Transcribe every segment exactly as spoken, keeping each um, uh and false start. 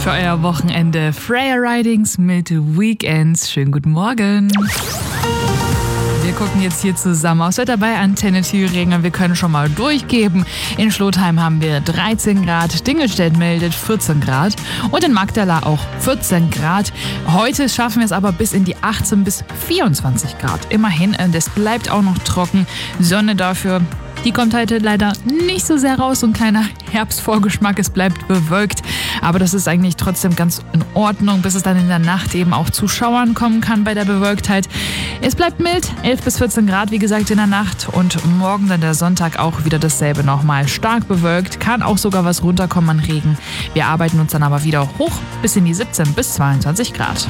Für euer Wochenende Freya Ridings mit Weekends. Schönen guten Morgen. Wir gucken jetzt hier zusammen aufs Wetter bei Antenne Thüringen. Wir können schon mal durchgeben. In Schlotheim haben wir dreizehn Grad, Dingelstedt meldet vierzehn Grad und in Magdala auch vierzehn Grad. Heute schaffen wir es aber bis in die achtzehn bis vierundzwanzig Grad. Immerhin, es bleibt auch noch trocken. Sonne dafür, die kommt heute leider nicht so sehr raus. So ein kleiner Herbstvorgeschmack, es bleibt bewölkt. Aber das ist eigentlich trotzdem ganz in Ordnung, bis es dann in der Nacht eben auch zu Schauern kommen kann bei der Bewölktheit. Es bleibt mild, elf bis vierzehn Grad, wie gesagt, in der Nacht. Und morgen dann der Sonntag auch wieder dasselbe nochmal. Stark bewölkt, kann auch sogar was runterkommen an Regen. Wir arbeiten uns dann aber wieder hoch bis in die siebzehn bis zweiundzwanzig Grad.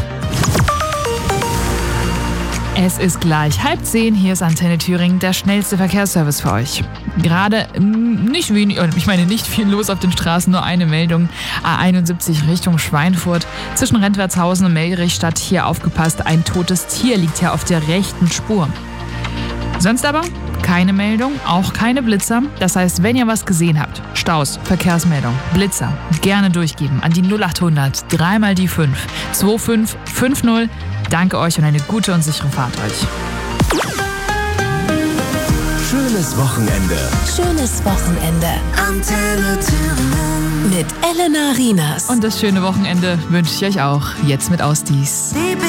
Es ist gleich halb zehn, hier ist Antenne Thüringen, der schnellste Verkehrsservice für euch. Gerade nicht wenig, ich meine nicht viel los auf den Straßen, nur eine Meldung. A einundsiebzig Richtung Schweinfurt, zwischen Rentwertshausen und Melrichstadt, hier aufgepasst, ein totes Tier liegt hier auf der rechten Spur. Sonst aber keine Meldung, auch keine Blitzer. Das heißt, wenn ihr was gesehen habt, Staus, Verkehrsmeldung, Blitzer, gerne durchgeben an die null achthundert, dreimal die fünf, zwei fünf fünf null. Danke euch und eine gute und sichere Fahrt euch. Schönes Wochenende. Schönes Wochenende. Antenne Thüringen. Mit Elena Rienas. Und das schöne Wochenende wünsche ich euch auch. Jetzt mit Ausdies.